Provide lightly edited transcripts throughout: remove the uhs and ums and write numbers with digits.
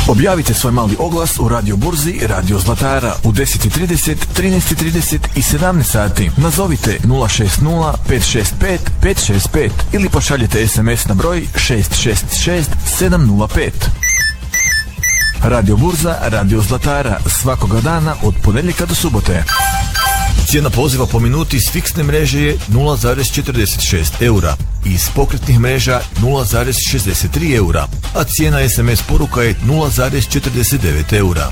Objavite svoj mali oglas u Radio Burzi Radio Zlatara u 10:30, 13:30 i 17 sati. Nazovite 060 565 565 ili pošaljite SMS na broj 666 705. Radio Burza Radio Zlatara svakoga dana od ponedjeljka do subote. Cijena poziva po minuti s fiksne mreže je 0,46 eura i iz pokretnih mreža 0,63 eura, a cijena SMS poruka je 0,49 eura.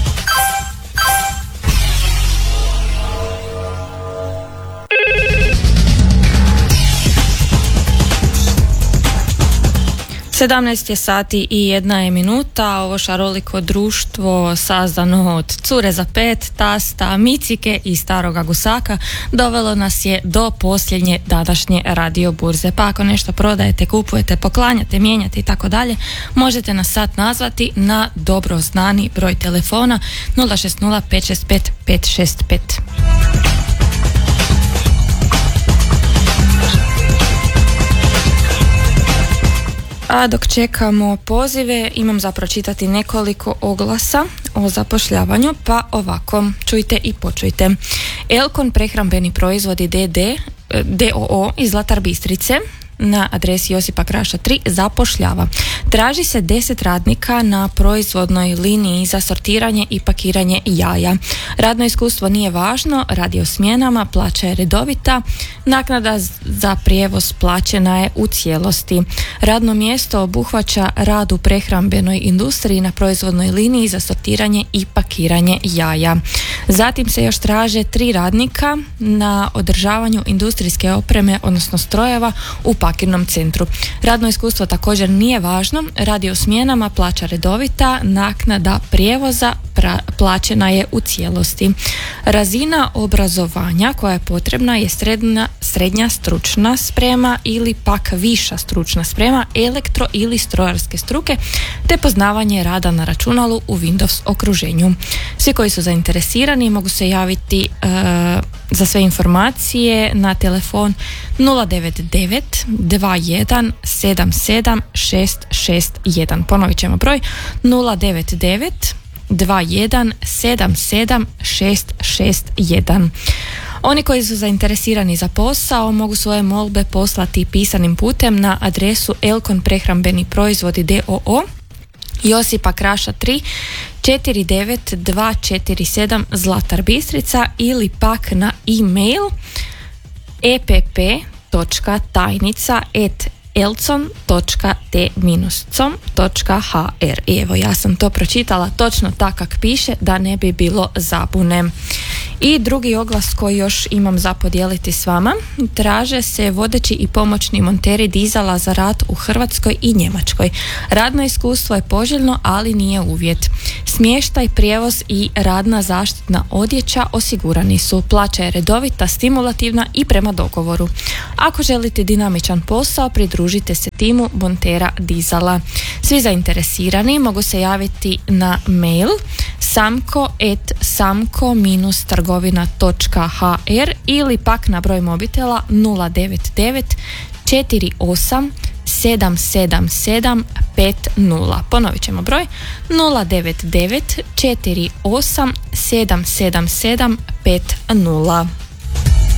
Sedamnaest je sati i 1 minuta. Ovo šaroliko društvo sazdano od cure za 5, tasta, micike i staroga gusaka dovelo nas je do posljednje današnje radio burze. Pa ako nešto prodajete, kupujete, poklanjate, mijenjate i tako dalje, možete nas sad nazvati na dobro znani broj telefona 060 565 565. A dok čekamo pozive, imam za pročitati nekoliko oglasa o zapošljavanju, pa ovako, čujte i počujte. Elkon prehrambeni proizvodi d.o.o. iz Zlatar Bistrice na adresi Josipa Kraša 3 zapošljava. Traži se 10 radnika na proizvodnoj liniji za sortiranje i pakiranje jaja. Radno iskustvo nije važno, radi o smjenama, plaća je redovita, naknada za prijevoz plaćena je u cijelosti. Radno mjesto obuhvaća rad u prehrambenoj industriji na proizvodnoj liniji za sortiranje i pakiranje jaja. Zatim se još traže 3 radnika na održavanju industrijske opreme, odnosno strojeva u pakirnom centru. Radno iskustvo također nije važno, radi o smjenama, plaća redovita, naknada prijevoza plaćena je u cijelosti. Razina obrazovanja koja je potrebna je srednja stručna sprema ili pak viša stručna sprema elektro ili strojarske struke te poznavanje rada na računalu u Windows okruženju. Svi koji su zainteresirani mogu se javiti za sve informacije na telefon 099 21 77 661. Ponovit ćemo broj 099 21 77 661. Oni koji su zainteresirani za posao mogu svoje molbe poslati pisanim putem na adresu Elkon prehrambeni proizvodi d.o.o. Josipa Kraša 3 49247 Zlatar Bistrica ili pak na e-mail epp.tajnica@elcon.t-com.hr. Evo, ja sam to pročitala točno tako kak piše, da ne bi bilo zabune. I drugi oglas koji još imam za podijeliti s vama. Traže se vodeći i pomoćni monteri dizala za rad u Hrvatskoj i Njemačkoj. Radno iskustvo je poželjno, ali nije uvjet. Smještaj, prijevoz i radna zaštitna odjeća osigurani su. Plaća je redovita, stimulativna i prema dogovoru. Ako želite dinamičan posao, pridružite se timu montera dizala. Svi zainteresirani mogu se javiti na mail samko@samko-trgovina.hr ili pak na broj mobitela 099 48 777 50. Ponovit ćemo broj 099 48 777 50.